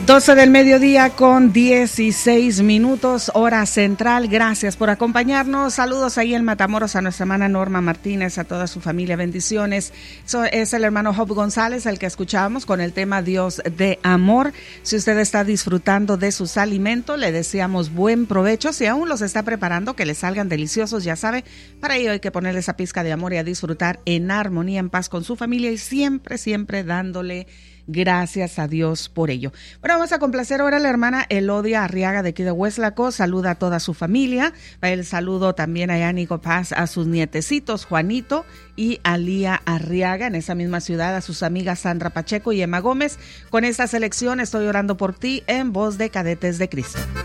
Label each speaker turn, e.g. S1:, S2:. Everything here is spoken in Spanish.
S1: 12 del mediodía con 16 minutos, hora central. Gracias por acompañarnos. Saludos ahí en Matamoros a nuestra hermana Norma Martínez, a toda su familia. Bendiciones. Es el hermano Job González, el que escuchábamos con el tema Dios de amor. Si usted está disfrutando de sus alimentos, le deseamos buen provecho. Si aún los está preparando, que le salgan deliciosos, ya sabe, para ello hay que ponerle esa pizca de amor y a disfrutar en armonía, en paz con su familia y siempre, siempre dándole gracias a Dios por ello. Bueno, vamos a complacer ahora a la hermana Elodia Arriaga de aquí de Hueslaco. Saluda a toda su familia. El saludo también a Nico Paz, a sus nietecitos Juanito y Alía Arriaga en esa misma ciudad, a sus amigas Sandra Pacheco y Emma Gómez. Con esta selección, Estoy orando por ti, en voz de Cadetes de Cristo.